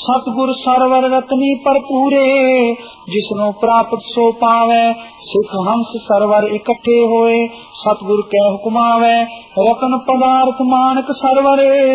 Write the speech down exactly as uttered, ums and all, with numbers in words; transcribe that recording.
सतगुर सरवर रत्नी भरपूरे, जिसनो प्राप्त सो पावे। सिख हंस सरवर इकट्ठे होए, सतगुर कै हुक्मावे। रतन पदार्थ मानक सरवरे,